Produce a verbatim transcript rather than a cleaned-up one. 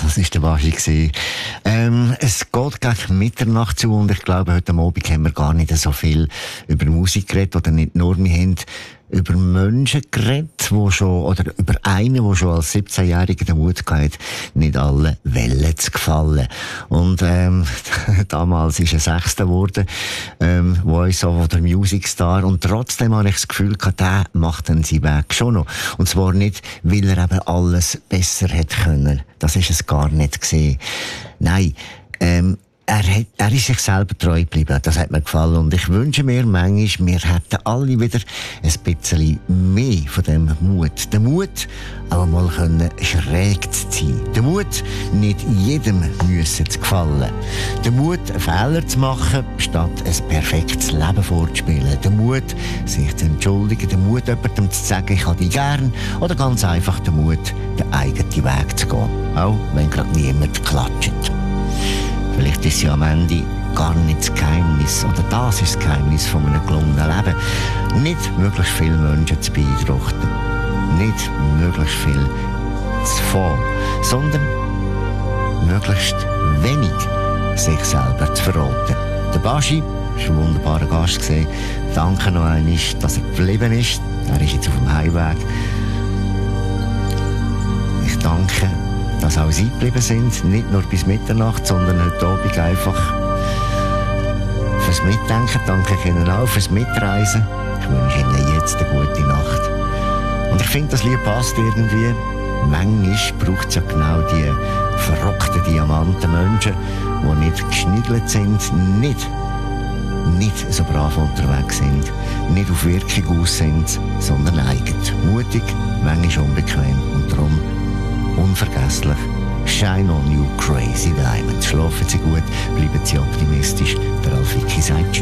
das war der Baschi. Ähm, es geht gegen Mitternacht zu und ich glaube, heute Abend haben wir gar nicht so viel über Musik geredet, oder nicht nur, wir haben über Menschen geredet, die schon, oder über einen, der schon als siebzehnjähriger den Mut hatte, nicht alle Wellen zu gefallen. Und, ähm, damals ist er Sechster geworden, ähm, Voice of the Music Star. Und trotzdem habe ich das Gefühl gehabt, der macht dann seinen Weg schon noch. Und zwar nicht, weil er eben alles besser hätte können. Das ist es gar nicht gesehen. Nein, ähm, Er, hat, er ist sich selber treu geblieben. Das hat mir gefallen. Und ich wünsche mir manchmal, wir hätten alle wieder ein bisschen mehr von dem Mut. Der Mut, auch mal können schräg zu sein. Der Mut, nicht jedem müssen zu gefallen. Der Mut, einen Fehler zu machen, statt ein perfektes Leben vorzuspielen. Der Mut, sich zu entschuldigen. Der Mut, jemandem zu sagen, ich habe dich gern. Oder ganz einfach der Mut, den eigenen Weg zu gehen. Auch wenn gerade niemand klatscht. Vielleicht ist ja am Ende gar nicht das Geheimnis, oder das ist das Geheimnis von einem gelungenen Leben. Nicht möglichst viele Menschen zu beeindrucken, nicht möglichst viel zu fangen, sondern möglichst wenig sich selber zu verraten. Der Baschi war ein wunderbarer Gast gewesen. Danke noch einmal, dass er geblieben ist. Er ist jetzt auf dem Heimweg. Ich danke, dass auch Sie geblieben sind, nicht nur bis Mitternacht, sondern heute Abend einfach fürs Mitdenken. Danke ich Ihnen auch fürs Mitreisen. Ich wünsche Ihnen jetzt eine gute Nacht. Und ich finde, das Lied passt irgendwie. Manchmal braucht es ja genau die verrockten Diamantenmenschen, die nicht geschniegelt sind, nicht, nicht so brav unterwegs sind, nicht auf Wirkung aus sind, sondern eigen. Mutig, manchmal unbequem und darum unvergesslich. Shine on you crazy diamond. Schlafen Sie gut, bleiben Sie optimistisch. Der Ralf Vicki sagt